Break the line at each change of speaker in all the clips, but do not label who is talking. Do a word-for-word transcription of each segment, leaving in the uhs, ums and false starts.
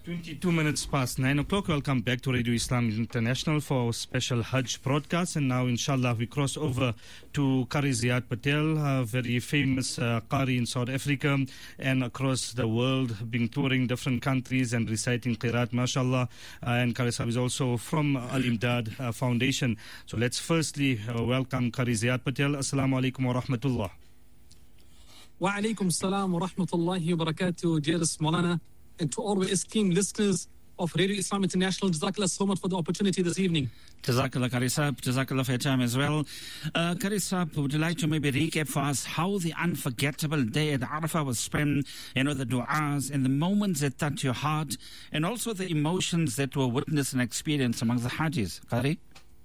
twenty-two minutes past nine o'clock. Welcome back to Radio Islam International for our special Hajj broadcast. And now, inshallah, we cross over to Qari Ziad Patel, a very famous uh, Qari in South Africa and across the world, being touring different countries and reciting Qiraat, mashallah. Uh, and Qari Sahib is also from Al Imdad uh, Foundation. So let's firstly uh, welcome Qari Ziad Patel. Assalamu alaikum wa rahmatullah.
Wa alaikum salam wa rahmatullahi wa barakatuh, dearest Maulana, and to all our esteemed listeners of Radio Islam International. Jazakallah so much for the opportunity this evening.
Jazakallah, Qari Sahib. Jazakallah for your time as well. Uh, Qari Sahib, would you like to maybe recap for us how the unforgettable day at Arafah was spent, you know, the du'as and the moments that touched your heart, and also the emotions that were witnessed and experienced amongst the Hajis, Qari?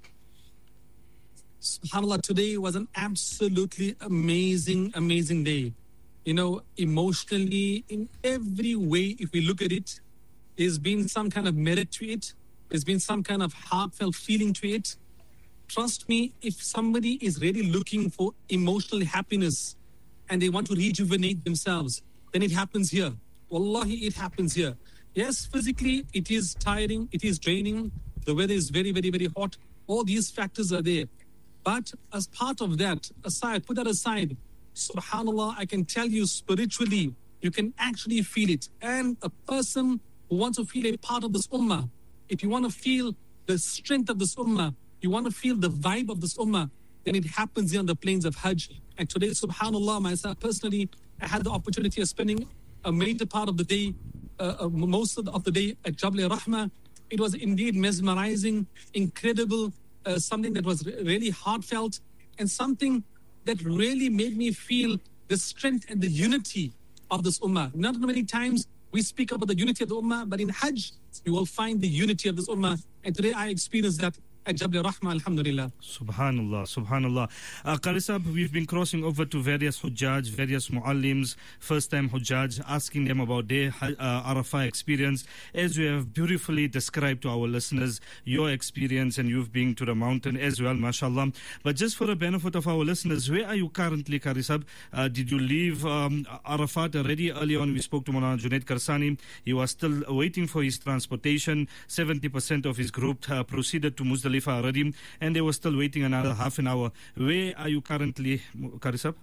SubhanAllah, today was an absolutely amazing, amazing day. You know, emotionally, in every way, if we look at it, there's been some kind of merit to it. There's been some kind of heartfelt feeling to it. Trust me, if somebody is really looking for emotional happiness and they want to rejuvenate themselves, then it happens here. Wallahi, it happens here. Yes, physically, it is tiring, it is draining. The weather is very, very, very hot. All these factors are there. But as part of that, aside, put that aside, SubhanAllah, I can tell you spiritually, you can actually feel it. And a person who wants to feel a part of this ummah, if you want to feel the strength of this ummah, you want to feel the vibe of this ummah, then it happens here on the plains of Hajj. And today, SubhanAllah, myself personally, I had the opportunity of spending a major part of the day, uh, uh, most of the, of the day at Jabal Rahmah. It was indeed mesmerizing, incredible, uh, something that was really heartfelt, and something that really made me feel the strength and the unity of this ummah. Not many times we speak about the unity of the ummah, but in Hajj, you will find the unity of this ummah. And today I experienced that at Jabal Rahmah, alhamdulillah.
Subhanallah, subhanallah. Uh, Qari Sahib, we've been crossing over to various Hujjaj, various Muallims, first-time Hujjaj, asking them about their uh, Arafah experience. As you have beautifully described to our listeners, your experience, and you've been to the mountain as well, mashallah. But just for the benefit of our listeners, where are you currently, Qari Sahib? Uh, did you leave um, Arafat already? Earlier on, we spoke to Maulana Junaid Karsani. He was still waiting for his transportation. seventy percent of his group uh, proceeded to Muzdalifah already, and they were still waiting another half an hour. Where are you currently, Qari Sahib?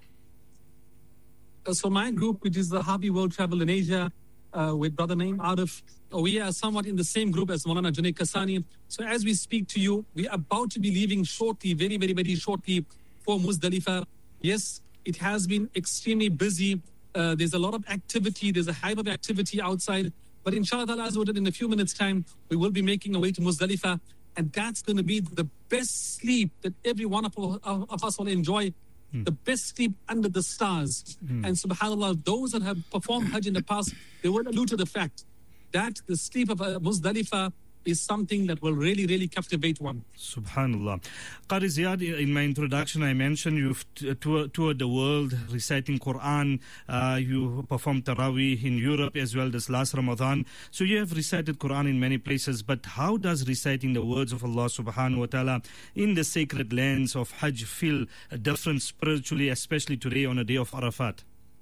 Uh, so my group, which is the Happy World Travel in Asia, uh, with brother named Arif, uh, we are somewhat in the same group as Maulana Junaid Karsani. So as we speak to you, we are about to be leaving shortly, very, very, very shortly for Muzdalifah. Yes, it has been extremely busy. Uh, there's a lot of activity. There's a hive of activity outside. But inshallah, in a few minutes' time, we will be making our way to Muzdalifah. And that's going to be the best sleep that every one of, of us will enjoy. Mm. The best sleep under the stars. Mm. And subhanAllah, those that have performed Hajj in the past, they will allude to the fact that the sleep of uh, Muzdalifah is something that will really, really captivate one.
Subhanallah. Qari Ziad, in my introduction, I mentioned you've t- tour- toured the world reciting Quran. Uh, you performed Taraweeh in Europe as well this last Ramadan. So you have recited Quran in many places, but how does reciting the words of Allah subhanahu wa ta'ala in the sacred lands of Hajj feel different spiritually, especially today on a day of Arafat?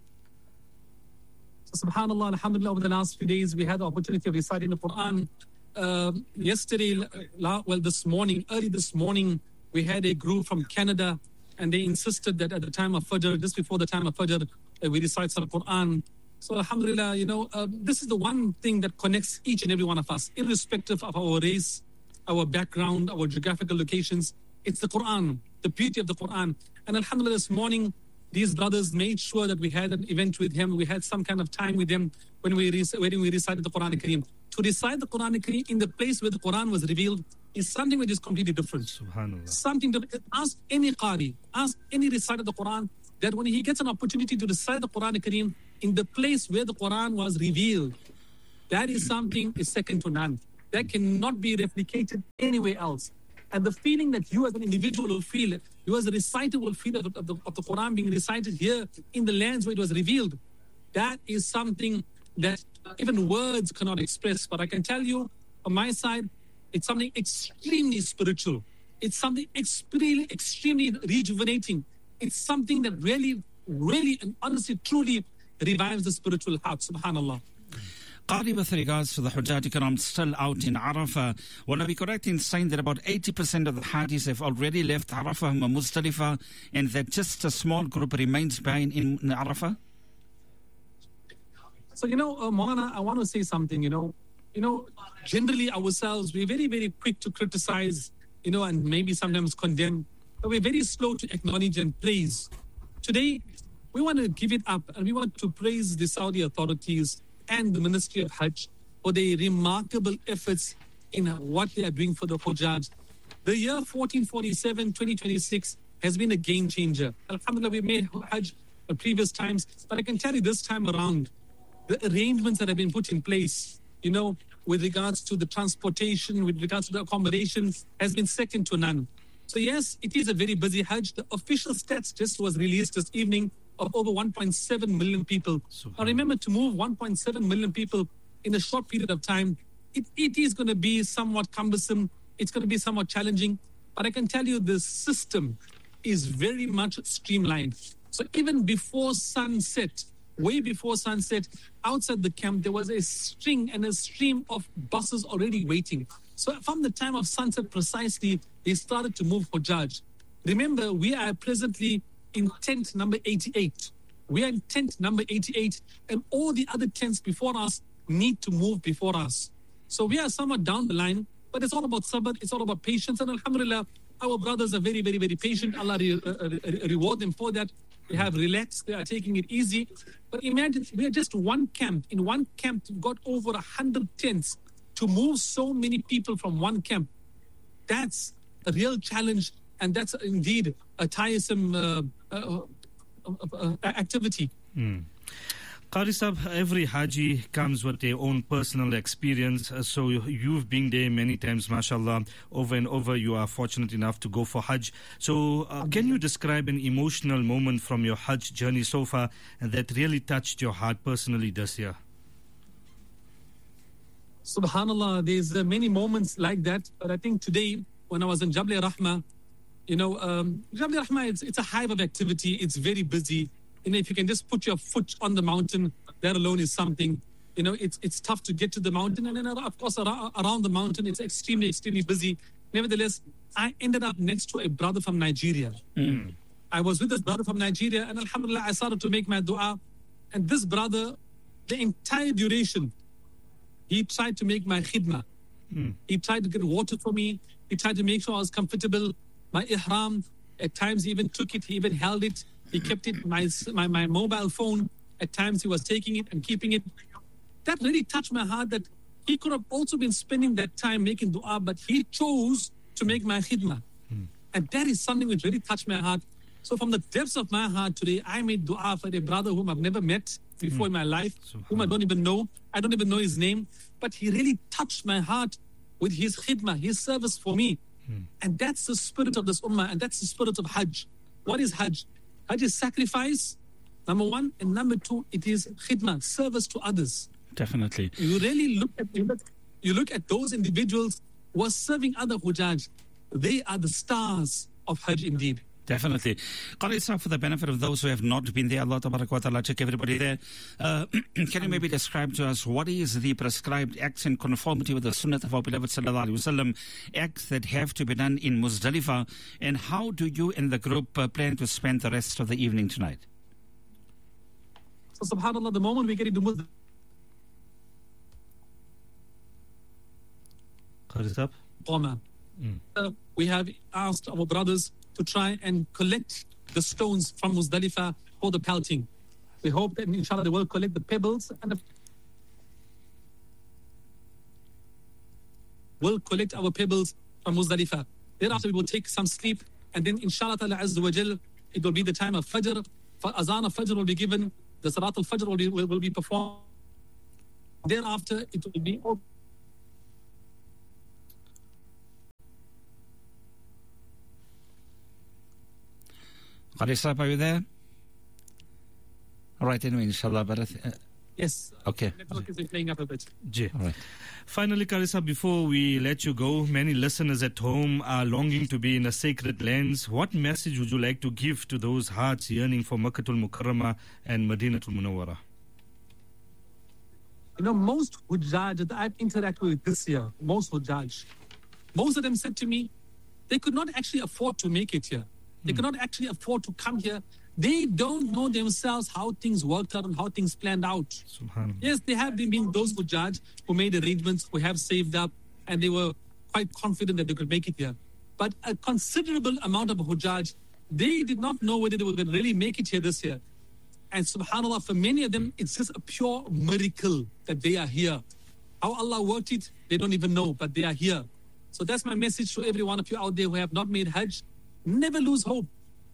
So, subhanallah, alhamdulillah, over the last few days, we had the opportunity of reciting the Quran. Uh, yesterday, well, this morning, early this morning, we had a group from Canada, and they insisted that at the time of Fajr, just before the time of Fajr, uh, we recite some Quran. So, alhamdulillah, you know, uh, this is the one thing that connects each and every one of us, irrespective of our race, our background, our geographical locations. It's the Quran, the beauty of the Quran. And alhamdulillah, this morning, these brothers made sure that we had an event with him. We had some kind of time with them when we, rec- when we recited the Quran Kareem. To recite the Quran Kareem in the place where the Quran was revealed is something which is completely different.
Subhanallah.
Something to ask any Qari, ask any reciter of the Quran, that when he gets an opportunity to recite the Quran Kareem in the place where the Quran was revealed, that is something is second to none. That cannot be replicated anywhere else. And the feeling that you as an individual will feel, you as a reciter will feel of the, of the, of the Quran being recited here in the lands where it was revealed, that is something that even words cannot express. But I can tell you, on my side, it's something extremely spiritual. It's something extremely, extremely rejuvenating. It's something that really, really, and honestly, truly revives the spiritual heart. Subhanallah.
Qadi, with regards to the Hujjaj Ikram still out in Arafah, will I be correct in saying that about eighty percent of the Hajis have already left Arafah and Muzdalifah, and that just a small group remains behind in, in Arafah?
So, you know, uh, Maulana, I want to say something, you know. You know, generally ourselves, we're very, very quick to criticize, you know, and maybe sometimes condemn, but we're very slow to acknowledge and praise. Today, we want to give it up and we want to praise the Saudi authorities and the Ministry of Hajj for their remarkable efforts in what they are doing for the Hujjaj. The year fourteen forty-seven, twenty twenty-six has been a game changer. Alhamdulillah, we made Hajj at previous times, but I can tell you this time around, the arrangements that have been put in place, you know, with regards to the transportation, with regards to the accommodation, has been second to none. So yes, it is a very busy Hajj. The official stats just was released this evening of over one point seven million people. Now remember, to move one point seven million people in a short period of time, it, it is going to be somewhat cumbersome. It's going to be somewhat challenging. But I can tell you the system is very much streamlined. So even before sunset, way before sunset, outside the camp, there was a string and a stream of buses already waiting. So from the time of sunset precisely, they started to move Hujjaj. Remember, we are presently in tent number eighty-eight. We are in tent number eighty-eight, and all the other tents before us need to move before us. So we are somewhat down the line, but it's all about sabr, it's all about patience, and alhamdulillah, our brothers are very, very, very patient. Allah re- uh, re- reward them for that. They have relaxed, they are taking it easy. But imagine, we are just one camp. In one camp, we've got over a hundred tents. To move so many people from one camp, that's a real challenge, and that's indeed a tiresome uh, uh, uh, uh, activity.
Mm. Qari Sahab, every Haji comes with their own personal experience. Uh, so you've been there many times, mashallah, over and over. You are fortunate enough to go for Hajj. So uh, can you describe an emotional moment from your Hajj journey so far that really touched your heart personally this year?
Subhanallah, there's uh, many moments like that. But I think today, when I was in Jabal Rahmah, you know, um, Jabal Rahmah, it's, it's a hive of activity. It's very busy. You know, if you can just put your foot on the mountain, that alone is something. You know, it's it's tough to get to the mountain. And then, of course, around, around the mountain, it's extremely, extremely busy. Nevertheless, I ended up next to a brother from Nigeria. Mm. I was with this brother from Nigeria, and alhamdulillah, I started to make my dua. And this brother, the entire duration, he tried to make my khidmah. Mm. He tried to get water for me. He tried to make sure I was comfortable. My ihram, at times he even took it, he even held it. He kept it, my, my, my mobile phone, at times he was taking it and keeping it. That really touched my heart, that he could have also been spending that time making dua, but he chose to make my khidmah. Mm. And that is something which really touched my heart. So from the depths of my heart today, I made dua for a brother whom I've never met before mm. in my life, whom I don't even know. I don't even know his name, but he really touched my heart with his khidmah, his service for me. Mm. And that's the spirit of this ummah, and that's the spirit of Hajj. What is Hajj? Hajj is sacrifice, number one, and number two, it is khidmah, service to others.
Definitely.
You really look at you look, you look at those individuals who are serving other Hujjaj. They are the stars of Hajj indeed.
Definitely. Qari Sahab, for the benefit of those who have not been there, Allah Tabarak wa Ta'ala, check everybody there. Uh, can you maybe describe to us what is the prescribed acts in conformity with the Sunnah of our beloved Sallallahu Alaihi Wasallam, acts that have to be done in Muzdalifah, and how do you and the group uh, plan to spend the rest of the evening tonight?
So subhanAllah, the moment we get into Muzdalifah,
Qari Sahab?
Mm. Uh, we have asked our brothers to try and collect the stones from Muzdalifah for the pelting. We hope that inshallah they will collect the pebbles and the will collect our pebbles from Muzdalifah. Thereafter we will take some sleep, and then inshallah ta'ala azza wa jal, it will be the time of Fajr. Azan of Fajr will be given, the Salat al-Fajr will be, will, will be performed. Thereafter it will be over.
Qari Sahab, are you there? All right, anyway, inshallah. But uh,
yes.
Okay.
Network is playing up a bit.
Jee.
All right.
Finally, Qari Sahab, before we let you go, many listeners at home are longing to be in a sacred lands. What message would you like to give to those hearts yearning for Makkatul Mukarramah and Madinatul Munawwarah?
You know, most Hujjaj that I've interacted with this year, most Hujjaj, most of them said to me, they could not actually afford to make it here. They could not actually afford to come here. They don't know themselves how things worked out and how things planned out.
Subhanallah.
Yes, they have been, been those Hujjaj who made arrangements, who have saved up, and they were quite confident that they could make it here. But a considerable amount of Hujjaj, they did not know whether they were going to really make it here this year. And subhanAllah, for many of them, it's just a pure miracle that they are here. How Allah worked it, they don't even know, but they are here. So that's my message to every one of you out there who have not made Hajj. Never lose hope.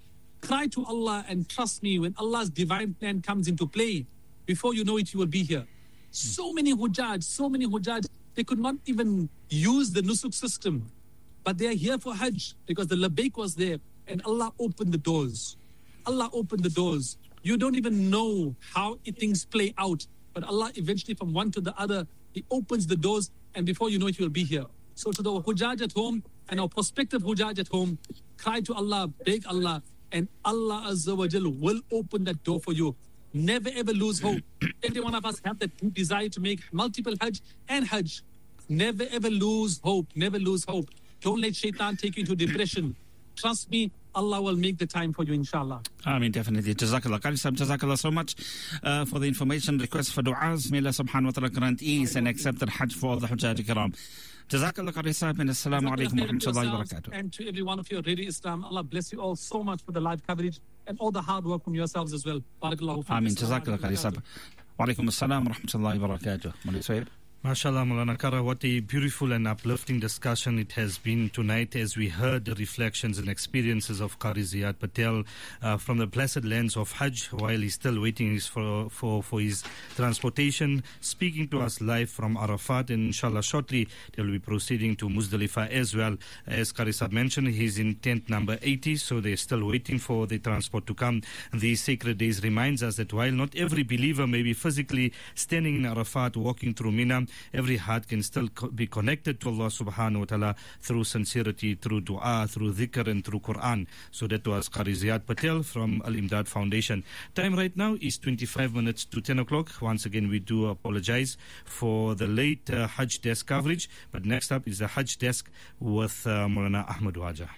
Cry to Allah and trust me, when Allah's divine plan comes into play, before you know it, you will be here. So many Hujjaj, so many Hujjaj, they could not even use the Nusuk system. But they are here for Hajj because the Labbaik was there and Allah opened the doors. Allah opened the doors. You don't even know how things play out. But Allah eventually, from one to the other, He opens the doors, and before you know it, you will be here. So to the Hujjaj at home and our prospective Hujjaj at home, cry to Allah, beg Allah, and Allah Azza wa Jal will open that door for you. Never ever lose hope. Every one of us have that deep desire to make multiple Hajj and Hajj. Never ever lose hope. Never lose hope. Don't let shaitan take you into depression. Trust me, Allah will make the time for you, inshallah.
I mean, definitely. Jazakallah. Qari Sahib, Jazakallah so much uh, for the information. Request for du'as. May Allah subhanahu wa ta'ala grant ease and accept the Hajj for all the Hujjaj Kiram. Jazakallah Qari Sahib, and assalamu alaikum wa rahmatullahi wa barakatuh.
And to every one of you, Radio Islam, Allah bless you all so much for the live coverage and all the hard work from yourselves as well. Barakallahu feekum.
Ameen. Jazakallah Qari Sahib. Wa alaikum assalam wa rahmatullahi wa barakatuh. Malik Suhaib.
MashaAllah, Maulana Kara, what a beautiful and uplifting discussion it has been tonight as we heard the reflections and experiences of Qari Ziad Patel uh, from the blessed lands of Hajj while he's still waiting for, for, for his transportation, speaking to us live from Arafat, and inshallah shortly they will be proceeding to Muzdalifah as well. As Qari Sahib mentioned, he's in tent number eighty, so they're still waiting for the transport to come. These sacred days reminds us that while not every believer may be physically standing in Arafat, walking through Mina, every heart can still co- be connected to Allah subhanahu wa ta'ala through sincerity, through dua, through dhikr and through Quran. So that was Qari Ziad Patel from Al-Imdad Foundation. Time right now is twenty-five minutes to ten o'clock. Once again, we do apologize for the late uh, Hajj desk coverage. But next up is the Hajj desk with uh, Maulana Ahmad Waja.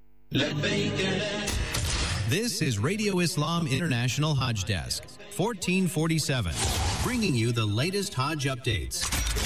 This is Radio Islam International Hajj Desk, fourteen forty-seven, bringing you the latest Hajj updates.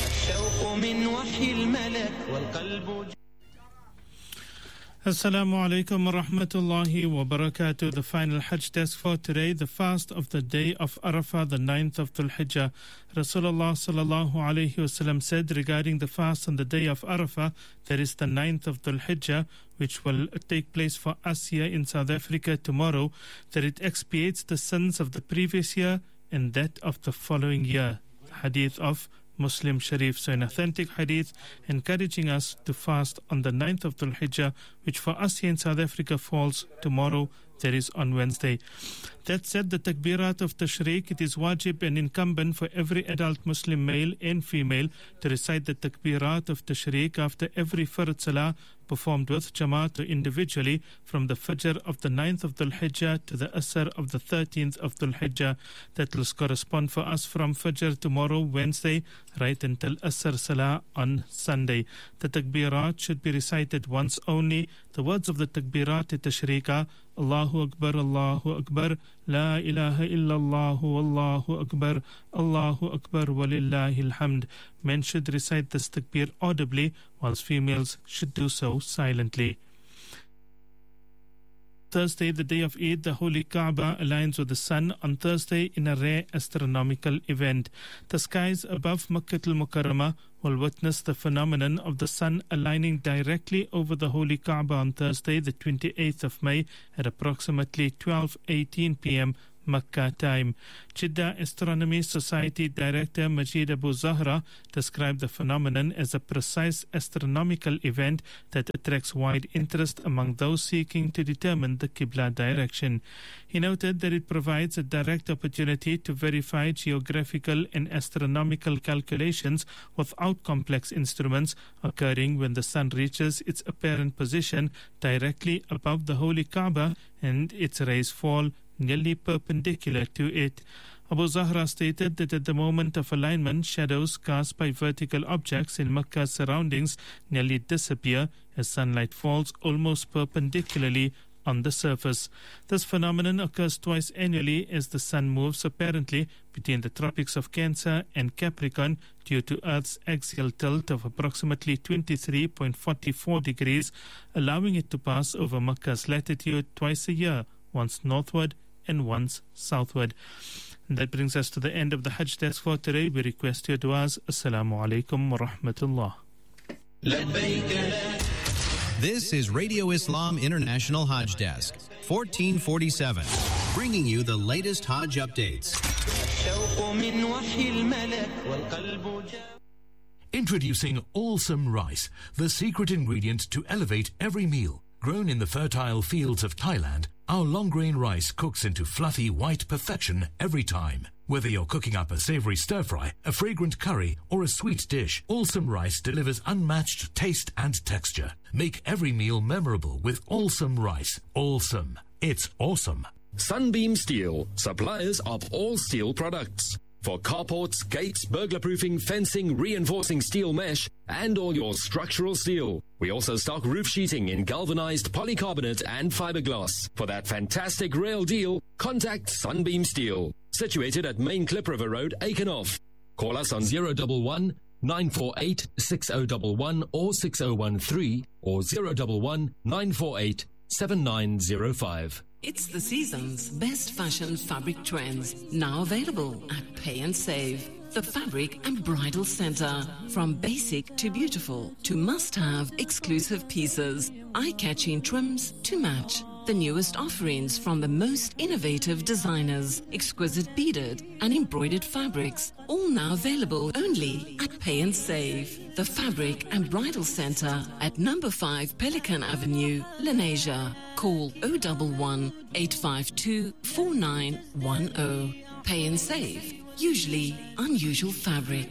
Assalamu alaikum wa rahmatullahi wa barakatuh. The final Hajj desk for today, the fast of the day of Arafah, the ninth of Dhul Hijjah. Rasulullah sallallahu alayhi wasallam said regarding the fast on the day of Arafah, that is the ninth of Dhul Hijjah, which will take place for us here in South Africa tomorrow, that it expiates the sins of the previous year and that of the following year. Hadith of Muslim Sharif. So an authentic hadith encouraging us to fast on the ninth of Dhul Hijjah, which for us here in South Africa falls tomorrow, that is on Wednesday. That said, the takbirat of tashriq, it is wajib and incumbent for every adult Muslim male and female to recite the takbirat of tashriq after every fard salah performed with Jamaat or individually from the Fajr of the ninth of Dhul Hijjah to the Asr of the thirteenth of Dhul Hijjah. That will correspond for us from Fajr tomorrow, Wednesday, right until Asr Salah on Sunday. The takbirat should be recited once only. The words of the takbirat tashriqa: Allahu Akbar, Allahu Akbar, La ilaha illallah, Allahu Akbar, Allahu Akbar, walillahi alhamd. Men should recite this takbir audibly, whilst females should do so silently. Thursday, the day of Eid, the Holy Kaaba aligns with the sun on Thursday in a rare astronomical event. The skies above Makkah al-Mukarramah will witness the phenomenon of the sun aligning directly over the Holy Kaaba on Thursday, the twenty-eighth of May at approximately twelve eighteen p.m. Makkah time. Jeddah Astronomy Society Director Majid Abu Zahra described the phenomenon as a precise astronomical event that attracts wide interest among those seeking to determine the Qibla direction. He noted that it provides a direct opportunity to verify geographical and astronomical calculations without complex instruments occurring when the sun reaches its apparent position directly above the Holy Kaaba and its rays fall nearly perpendicular to it. Abu Zahra stated that at the moment of alignment, shadows cast by vertical objects in Makkah's surroundings nearly disappear as sunlight falls almost perpendicularly on the surface. This phenomenon occurs twice annually as the sun moves apparently between the tropics of Cancer and Capricorn due to Earth's axial tilt of approximately twenty-three point four four degrees, allowing it to pass over Makkah's latitude twice a year, once northward and once southward. And that brings us to the end of the Hajj Desk for today. We request your du'as. Assalamu alaikum wa rahmatullah.
This is Radio Islam International Hajj Desk, fourteen forty-seven, bringing you the latest Hajj updates.
Introducing Awesome Rice, the secret ingredient to elevate every meal. Grown in the fertile fields of Thailand, our long-grain rice cooks into fluffy white perfection every time. Whether you're cooking up a savory stir-fry, a fragrant curry, or a sweet dish, Awesome Rice delivers unmatched taste and texture. Make every meal memorable with Awesome Rice. Awesome. It's awesome.
Sunbeam Steel, suppliers of all steel products. For carports, gates, burglar-proofing, fencing, reinforcing steel mesh, and all your structural steel. We also stock roof sheeting in galvanized polycarbonate and fiberglass. For that fantastic rail deal, contact Sunbeam Steel. Situated at Main Clip River Road, Aikenhoff. Call us on zero one one, nine four eight, six zero one one or six zero one three or zero one one, nine four eight, seven nine zero five.
It's the season's best fashion fabric trends, now available at Pay and Save. The Fabric and Bridal Center. From basic to beautiful to must-have exclusive pieces, eye-catching trims to match. The newest offerings from the most innovative designers, exquisite beaded and embroidered fabrics, all now available only at Pay and Save. The Fabric and Bridal Center at number five Pelican Avenue, Lenasia. Call zero one one, eight five two, four nine one zero. Pay and Save. Usually unusual fabric.